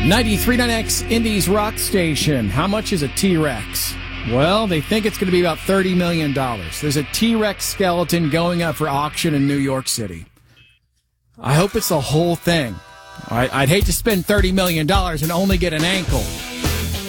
93.9X Indies Rock Station. How much is a T-Rex? Well, they think it's going to be about $30 million. There's a T-Rex skeleton going up for auction in New York City. I hope it's the whole thing. I'd hate to spend $30 million and only get an ankle.